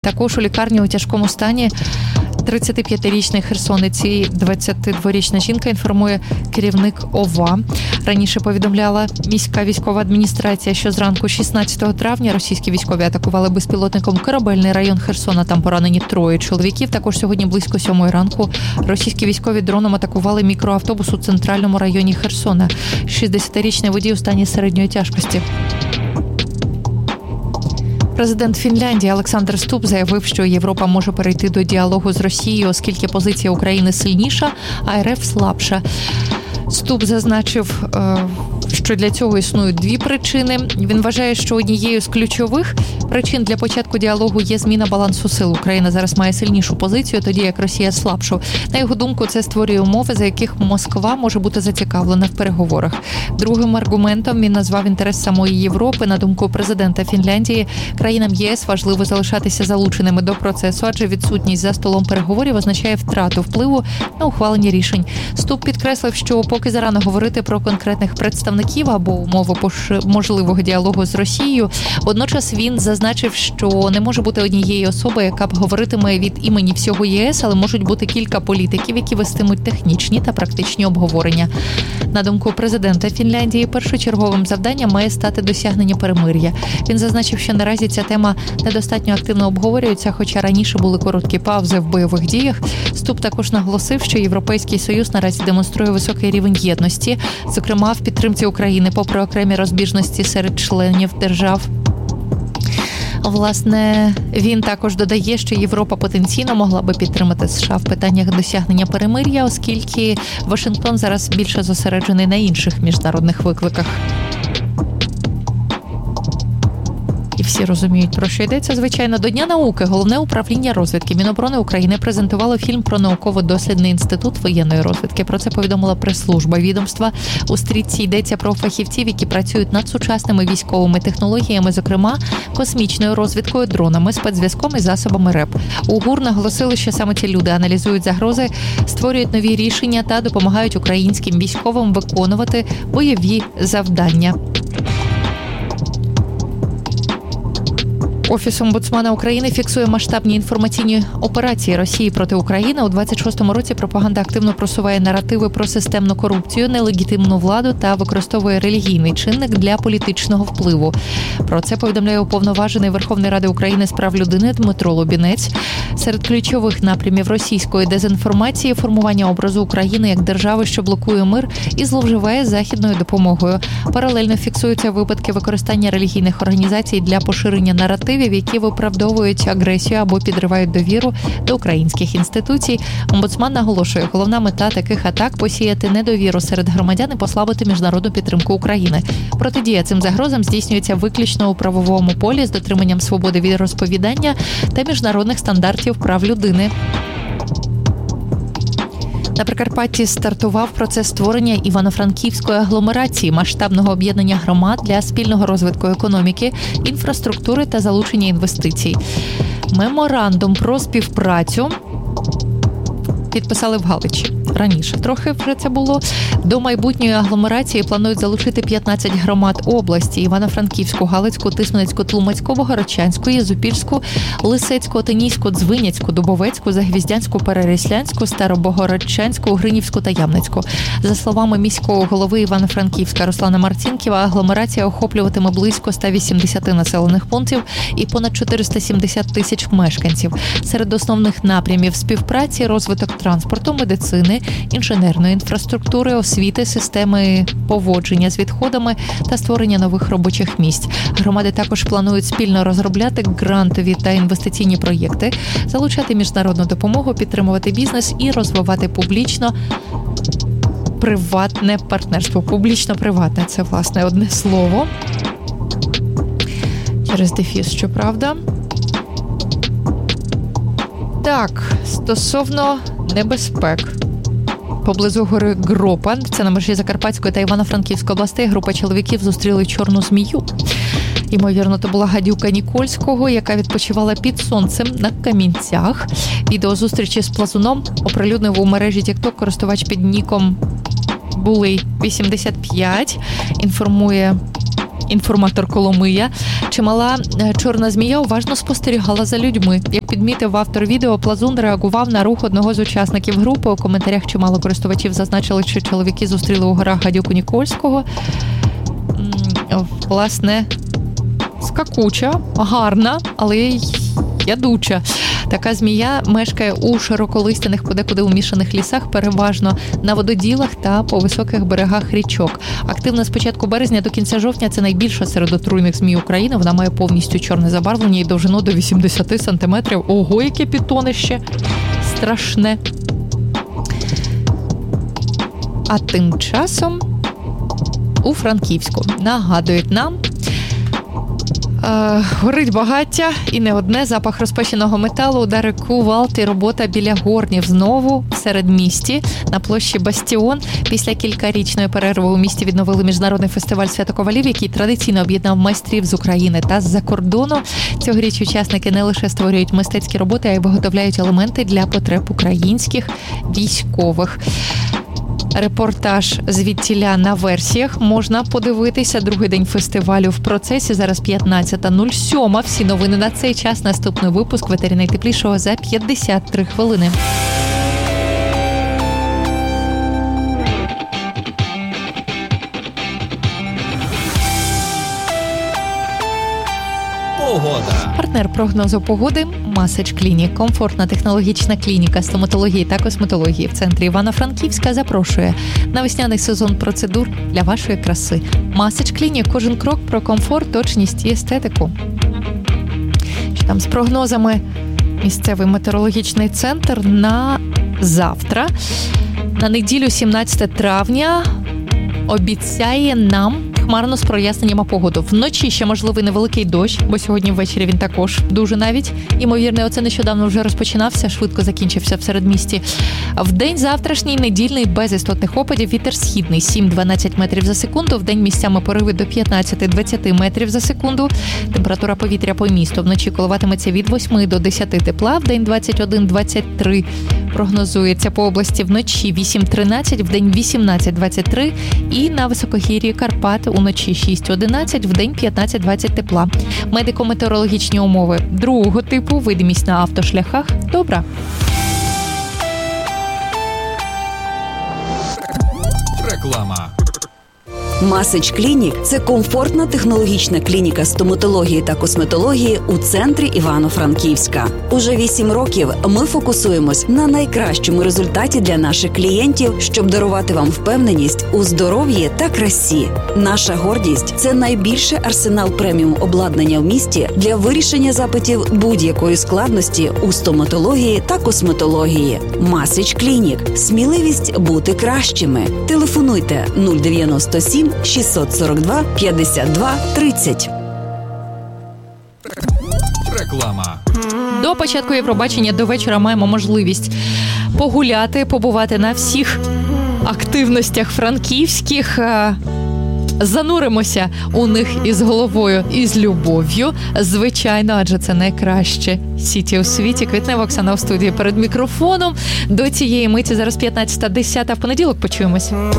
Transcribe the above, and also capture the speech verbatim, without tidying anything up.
Також у лікарні у тяжкому стані тридцятип'ятирічний херсонець і двадцятидворічна жінка, інформує керівник ОВА. Раніше повідомляла міська військова адміністрація, що зранку шістнадцятого травня російські військові атакували безпілотником корабельний район Херсона. Там поранені троє чоловіків. Також сьогодні близько сьомої ранку російські військові дроном атакували мікроавтобус у центральному районі Херсона. шістдесятирічний водій у стані середньої тяжкості. Президент Фінляндії Олександр Стуб заявив, що Європа може перейти до діалогу з Росією, оскільки позиція України сильніша, а РФ слабша. Стуб зазначив, що для цього існують дві причини. Він вважає, що однією з ключових причин для початку діалогу є зміна балансу сил. Україна зараз має сильнішу позицію, тоді як Росія слабшу. На його думку, це створює умови, за яких Москва може бути зацікавлена в переговорах. Другим аргументом він назвав інтерес самої Європи. На думку президента Фінляндії, країнам ЄС важливо залишатися залученими до процесу, адже відсутність за столом переговорів означає втрату впливу на ухвалення рішень. Стуб підкреслив, що поки зарано говорити про конкретних представників або умови можливого діалогу з Росією, водночас він зазначив, що не може бути однієї особи, яка б говоритиме від імені всього ЄС, але можуть бути кілька політиків, які вестимуть технічні та практичні обговорення. На думку президента Фінляндії, першочерговим завданням має стати досягнення перемир'я. Він зазначив, що наразі ця тема недостатньо активно обговорюється, хоча раніше були короткі паузи в бойових діях. Стуб також наголосив, що Європейський Союз наразі демонструє високий рівень єдності, зокрема в підтримці України, попри окремі розбіжності серед членів держав. Власне, він також додає, що Європа потенційно могла би підтримати США в питаннях досягнення перемир'я, оскільки Вашингтон зараз більше зосереджений на інших міжнародних викликах. І всі розуміють, про що йдеться. Звичайно, до Дня науки Головне управління розвідки Міноборони України презентувало фільм про науково-дослідний інститут воєнної розвідки. Про це повідомила прес-служба відомства. У стрічці йдеться про фахівців, які працюють над сучасними військовими технологіями, зокрема космічною розвідкою, дронами, спецзв'язком і засобами РЕП. У ГУР наголосили, що саме ці люди аналізують загрози, створюють нові рішення та допомагають українським військовим виконувати бойові завдання. Офіс омбудсмана України фіксує масштабні інформаційні операції Росії проти України. У двадцять шостому році пропаганда активно просуває наративи про системну корупцію, нелегітимну владу та використовує релігійний чинник для політичного впливу. Про це повідомляє уповноважений Верховної Ради України з прав людини Дмитро Лубінець. Серед ключових напрямів російської дезінформації – формування образу України як держави, що блокує мир і зловживає західною допомогою. Паралельно фіксуються випадки використання релігійних організацій для поширення наративів, які виправдовують агресію або підривають довіру до українських інституцій. Омбудсман наголошує, головна мета таких атак – посіяти недовіру серед громадян і послабити міжнародну підтримку України. Протидія цим загрозам здійснюється виключно у правовому полі з дотриманням свободи віросповідання та міжнародних стандартів прав людини. На Прикарпатті стартував процес створення Івано-Франківської агломерації, масштабного об'єднання громад для спільного розвитку економіки, інфраструктури та залучення інвестицій. Меморандум про співпрацю підписали в Галичі. Раніше трохи вже це було. До майбутньої агломерації планують залучити п'ятнадцять громад області: Івано-Франківську, Галицьку, Тисменецьку, Тлумацьку, Богородчанську, Єзупільську, Лисецьку, Отинійську, Дзвиняцьку, Дубовецьку, Загвіздянську, Перереслянську, Старобогородчанську, Гринівську та Ямницьку. За словами міського голови Івано-Франківська Руслана Марцінківа, агломерація охоплюватиме близько ста вісімдесяти населених пунктів і понад чотириста сімдесят тисяч мешканців. Серед основних напрямів співпраці – розвиток транспорту, медицини, інженерної інфраструктури, освіти, системи поводження з відходами та створення нових робочих місць. Громади також планують спільно розробляти грантові та інвестиційні проєкти, залучати міжнародну допомогу, підтримувати бізнес і розвивати публічно приватне партнерство. Публічно-приватне – це, власне, одне слово. Через дефіс, щоправда. Так, стосовно небезпек. Поблизу гори Гропан, це на межі Закарпатської та Івано-Франківської областей, група чоловіків зустріли чорну змію. Ймовірно, то була гадюка Нікольського, яка відпочивала під сонцем на камінцях. Відео зустрічі з плазуном оприлюднив у мережі TikTok користувач під ніком Булей вісімдесят п'ять. Інформує інформатор Коломия. Чимала чорна змія уважно спостерігала за людьми. Як підмітив автор відео, плазун реагував на рух одного з учасників групи. У коментарях чимало користувачів зазначили, що чоловіки зустріли у горах гадюку Нікольського. Власне, скакуча, гарна, але й ядуча. Така змія мешкає у широколистяних, подекуди умішаних лісах, переважно на вододілах та по високих берегах річок. Активна з початку березня до кінця жовтня, це найбільша серед отруйних змій України. Вона має повністю чорне забарвлення і довжину до вісімдесят сантиметрів. Ого, яке пітонище! Страшне. А тим часом у Франківську нагадують нам, Е, горить багаття і не одне, запах розпеченого металу, удари кувалд і робота біля горнів. Знову в середмісті на площі Бастіон. Після кількарічної перерви у місті відновили міжнародний фестиваль «Свято ковалів», який традиційно об'єднав майстрів з України та з-за кордону. Цьогоріч учасники не лише створюють мистецькі роботи, а й виготовляють елементи для потреб українських військових. Репортаж звідтіля на версіях можна подивитися. Другий день фестивалю в процесі. Зараз п'ятнадцята нуль сім. Всі новини на цей час. Наступний випуск в етері найтеплішого за п'ятдесят три хвилини. Погода. Партнер прогнозу погоди – Масач Клінік. Комфортна технологічна клініка стоматології та косметології в центрі Івано-Франківська запрошує на весняний сезон процедур для вашої краси. Масач Клінік. Кожен крок про комфорт, точність і естетику. Що там з прогнозами? Місцевий метеорологічний центр на завтра. На неділю, сімнадцяте травня, обіцяє нам хмарно з проясненнями погоду. Вночі ще можливий невеликий дощ, бо сьогодні ввечері він також дуже навіть імовірний. Оце нещодавно вже розпочинався, швидко закінчився в середмісті. В день завтрашній недільний без істотних опадів, вітер східний сім-дванадцять метрів за секунду, в день місцями пориви до п'ятнадцять-двадцять метрів за секунду. Температура повітря по місту вночі коливатиметься від восьми до десяти тепла, в день двадцять один-двадцять три. Прогнозується по області вночі вісім-тринадцять, в день вісімнадцять-двадцять три і на високогір'ї Карпат уночі шість-одинадцять, в день п'ятнадцять-двадцять тепла. Медико-метеорологічні умови другого типу, видимість на автошляхах добра. Реклама. Масач Клінік – це комфортна технологічна клініка стоматології та косметології у центрі Івано-Франківська. Уже вісім років ми фокусуємось на найкращому результаті для наших клієнтів, щоб дарувати вам впевненість у здоров'ї та красі. Наша гордість – це найбільший арсенал преміум обладнання в місті для вирішення запитів будь-якої складності у стоматології та косметології. Масач Клінік – сміливість бути кращими. Телефонуйте нуль дев'яносто сім шістсот сорок два п'ятдесят два тридцять. Реклама. До початку Євробачення до вечора маємо можливість погуляти, побувати на всіх активностях франківських. Зануримося у них із головою, і з любов'ю, звичайно, адже це найкраще сіті у світі. Квітнева Оксана в студії перед мікрофоном. До цієї миті зараз п'ятнадцята десята. В понеділок почуємось.